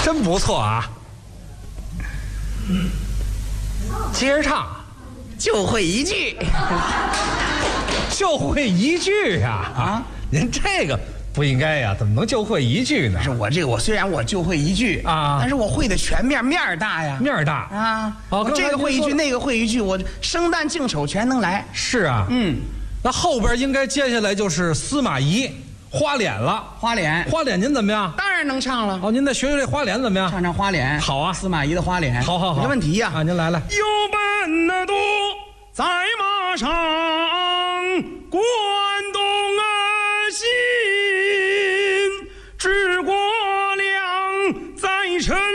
真不错啊！接着唱， 就会一句， 就会一句呀！啊，您这个不应该呀，怎么能就会一句呢？ 是我虽然我就会一句啊， 但是我会的全面大呀， 面大啊！ 哦， 我这个会一句，那个会一句，我生旦净丑全能来。 是啊，那后边应该接下来就是司马懿花脸了。 花脸您怎么样？ 当然能唱了。 哦，您再学学这花脸怎么样？ 唱花脸。 好啊， 司马懿的花脸。 好， 没问题呀。 啊，您来。 有本多在马上过。